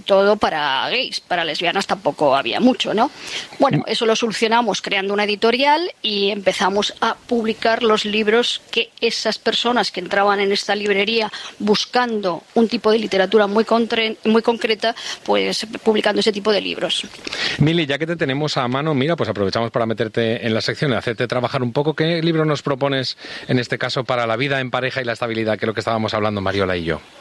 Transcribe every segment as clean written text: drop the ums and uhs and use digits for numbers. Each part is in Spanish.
todo para gays, para lesbianas tampoco había mucho, ¿no? Bueno, eso lo solucionamos creando una editorial y empezamos a publicar los libros que esas personas que entraban en esta librería buscando un tipo de literatura muy concreta, pues publicando ese tipo de libros. Mili, ya que te tenemos a mano, mira, pues aprovechamos para meterte en la sección y hacerte trabajar un poco. ¿Qué libro nos propones, en este caso, para la vida en pareja y la estabilidad, que es lo que estábamos hablando Mariola y yo?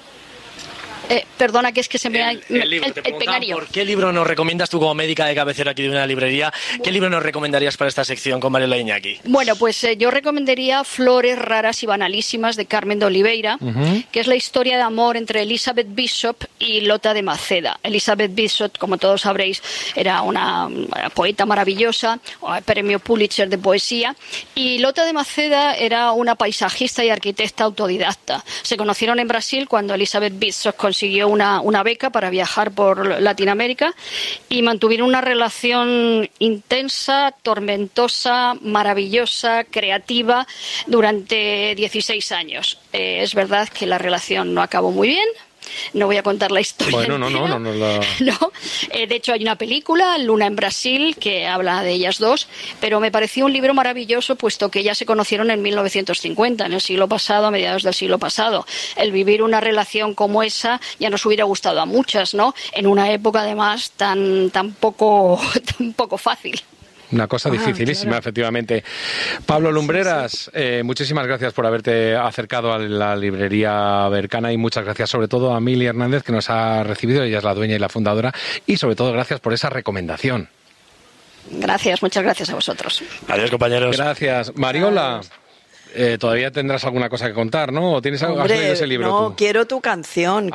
Perdona, que es que se me ha... El pegario. ¿Por qué libro nos recomiendas tú como médica de cabecera aquí de una librería? ¿Qué libro nos recomendarías para esta sección con Mariola Iñaki? Bueno, pues yo recomendaría Flores raras y banalísimas de Carmen de Oliveira, que es la historia de amor entre Elizabeth Bishop y Lota de Maceda. Elizabeth Bishop, como todos sabréis, era una poeta maravillosa, premio Pulitzer de poesía, y Lota de Maceda era una paisajista y arquitecta autodidacta. Se conocieron en Brasil cuando Elizabeth Bishop consiguió una beca para viajar por Latinoamérica y mantuvieron una relación intensa, tormentosa, maravillosa, creativa durante 16 años. Es verdad que la relación no acabó muy bien. No voy a contar la historia. Bueno, no. De hecho, hay una película, Luna en Brasil, que habla de ellas dos, pero me pareció un libro maravilloso, puesto que ellas se conocieron en 1950, en el siglo pasado, a mediados del siglo pasado. El vivir una relación como esa ya nos hubiera gustado a muchas, ¿no? En una época, además, tan poco fácil. Una cosa dificilísima, claro. Efectivamente. Pablo Lumbreras, muchísimas gracias por haberte acercado a la librería Berkana y muchas gracias sobre todo a Mili Hernández, que nos ha recibido, ella es la dueña y la fundadora, y sobre todo gracias por esa recomendación. Gracias, muchas gracias a vosotros. Adiós, compañeros. Gracias. Mariola. Todavía tendrás alguna cosa que contar, ¿no? ¿O tienes algo? ¿Has leído ese libro tú? Quiero tu canción,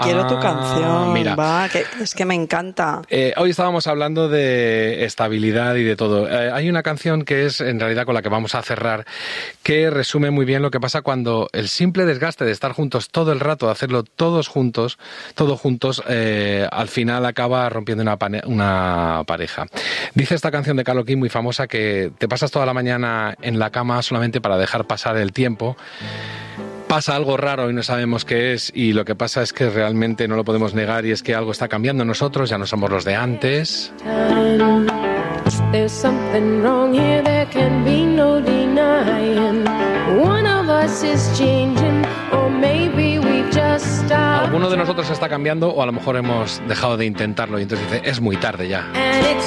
Mira. Va, es que me encanta. Hoy estábamos hablando de estabilidad y de todo. Hay una canción que es, en realidad, con la que vamos a cerrar, que resume muy bien lo que pasa cuando el simple desgaste de estar juntos todo el rato, de hacerlo todos juntos, al final acaba rompiendo una pareja. Dice esta canción de Carole King, muy famosa, que te pasas toda la mañana en la cama solamente para dejar pasar el tiempo, pasa algo raro y no sabemos qué es, y lo que pasa es que realmente no lo podemos negar, y es que algo está cambiando en nosotros, ya no somos los de antes. Alguno de nosotros está cambiando, o a lo mejor hemos dejado de intentarlo y entonces dice, es muy tarde ya.